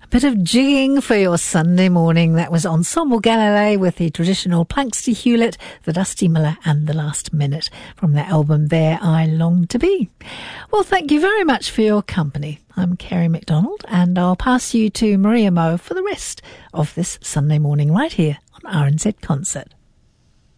Bit of jigging for your Sunday morning. That was Ensemble Galilei with the traditional Planxty Hewlett, the Dusty Miller and the Last Minute from their album There I Long to Be. Well, thank you very much for your company. I'm Kerry McDonald and I'll pass you to Maria Mo for the rest of this Sunday morning right here on RNZ Concert.